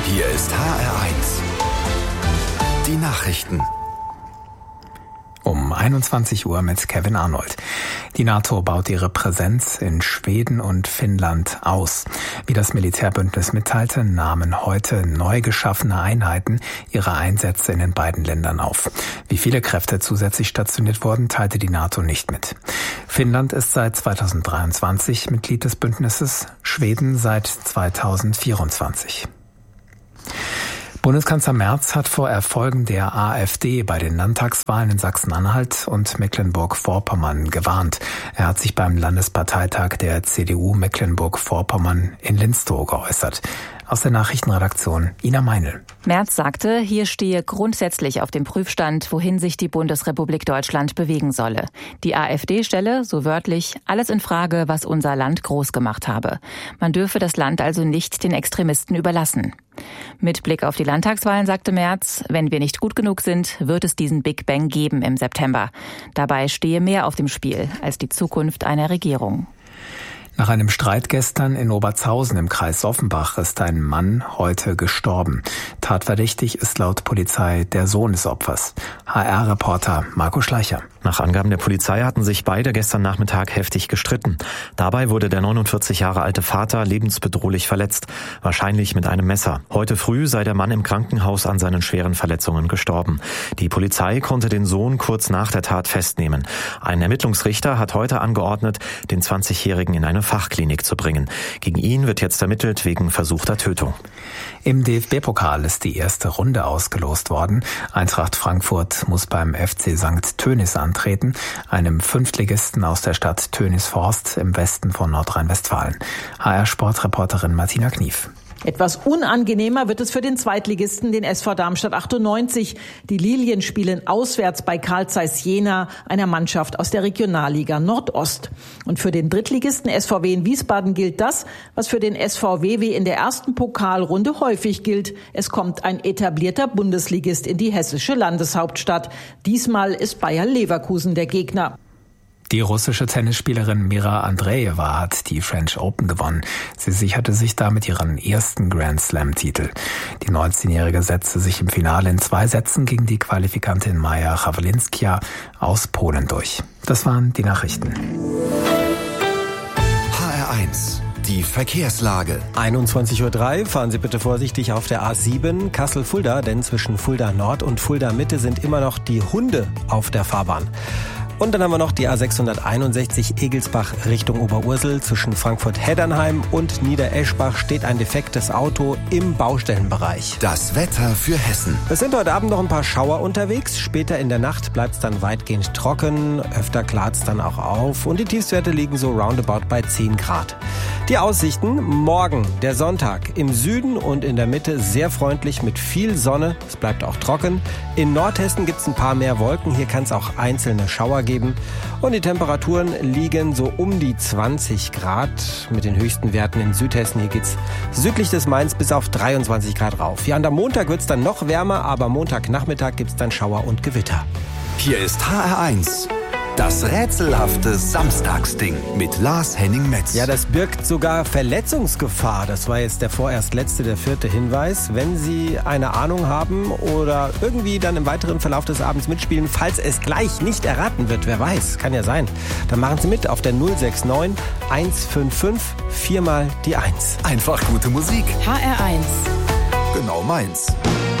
Hier ist HR1. Die Nachrichten. Um 21 Uhr mit Kevin Arnold. Die NATO baut ihre Präsenz in Schweden und Finnland aus. Wie das Militärbündnis mitteilte, nahmen heute neu geschaffene Einheiten ihre Einsätze in den beiden Ländern auf. Wie viele Kräfte zusätzlich stationiert wurden, teilte die NATO nicht mit. Finnland ist seit 2023 Mitglied des Bündnisses, Schweden seit 2024. Bundeskanzler Merz hat vor Erfolgen der AfD bei den Landtagswahlen in Sachsen-Anhalt und Mecklenburg-Vorpommern gewarnt. Er hat sich beim Landesparteitag der CDU Mecklenburg-Vorpommern in Linstow geäußert. Aus der Nachrichtenredaktion Ina Meinl. Merz sagte, hier stehe grundsätzlich auf dem Prüfstand, wohin sich die Bundesrepublik Deutschland bewegen solle. Die AfD stelle, so wörtlich, alles in Frage, was unser Land groß gemacht habe. Man dürfe das Land also nicht den Extremisten überlassen. Mit Blick auf die Landtagswahlen sagte Merz, wenn wir nicht gut genug sind, wird es diesen Big Bang geben im September. Dabei stehe mehr auf dem Spiel als die Zukunft einer Regierung. Nach einem Streit gestern in Obertshausen im Kreis Offenbach ist ein Mann heute gestorben. Tatverdächtig ist laut Polizei der Sohn des Opfers. HR-Reporter Marco Schleicher. Nach Angaben der Polizei hatten sich beide gestern Nachmittag heftig gestritten. Dabei wurde der 49 Jahre alte Vater lebensbedrohlich verletzt, wahrscheinlich mit einem Messer. Heute früh sei der Mann im Krankenhaus an seinen schweren Verletzungen gestorben. Die Polizei konnte den Sohn kurz nach der Tat festnehmen. Ein Ermittlungsrichter hat heute angeordnet, den 20-Jährigen in eine Fachklinik zu bringen. Gegen ihn wird jetzt ermittelt wegen versuchter Tötung. Im DFB-Pokal ist die erste Runde ausgelost worden. Eintracht Frankfurt muss beim FC St. Tönnies antreten, einem Fünftligisten aus der Stadt Tönisvorst im Westen von Nordrhein-Westfalen. HR-Sportreporterin Martina Knief. Etwas unangenehmer wird es für den Zweitligisten, den SV Darmstadt 98. Die Lilien spielen auswärts bei Carl Zeiss Jena, einer Mannschaft aus der Regionalliga Nordost. Und für den Drittligisten SVW in Wiesbaden gilt das, was für den SVW in der ersten Pokalrunde häufig gilt. Es kommt ein etablierter Bundesligist in die hessische Landeshauptstadt. Diesmal ist Bayer Leverkusen der Gegner. Die russische Tennisspielerin Mira Andreeva hat die French Open gewonnen. Sie sicherte sich damit ihren ersten Grand Slam-Titel. Die 19-Jährige setzte sich im Finale in 2 Sätzen gegen die Qualifikantin Maja Chawlinska aus Polen durch. Das waren die Nachrichten. HR1. Die Verkehrslage. 21:03 Uhr, fahren Sie bitte vorsichtig auf der A7 Kassel-Fulda, denn zwischen Fulda Nord und Fulda Mitte sind immer noch die Hunde auf der Fahrbahn. Und dann haben wir noch die A661 Egelsbach Richtung Oberursel. Zwischen Frankfurt-Heddernheim und Niedereschbach steht ein defektes Auto im Baustellenbereich. Das Wetter für Hessen. Es sind heute Abend noch ein paar Schauer unterwegs. Später in der Nacht bleibt es dann weitgehend trocken. Öfter klart es dann auch auf. Und die Tiefstwerte liegen so roundabout bei 10 Grad. Die Aussichten: morgen, der Sonntag, im Süden und in der Mitte sehr freundlich mit viel Sonne. Es bleibt auch trocken. In Nordhessen gibt es ein paar mehr Wolken. Hier kann es auch einzelne Schauer geben. Und die Temperaturen liegen so um die 20 Grad mit den höchsten Werten in Südhessen. Hier geht's südlich des Mains bis auf 23 Grad rauf. Ja, und am Montag wird's dann noch wärmer, aber Montagnachmittag gibt's dann Schauer und Gewitter. Hier ist HR1. Das rätselhafte Samstagsding mit Lars-Henning Metz. Ja, das birgt sogar Verletzungsgefahr. Das war jetzt der vorerst letzte, der 4. Hinweis. Wenn Sie eine Ahnung haben oder irgendwie dann im weiteren Verlauf des Abends mitspielen, falls es gleich nicht erraten wird, wer weiß, kann ja sein, dann machen Sie mit auf der 069 155 4 mal die 1. Einfach gute Musik. HR1. Genau meins.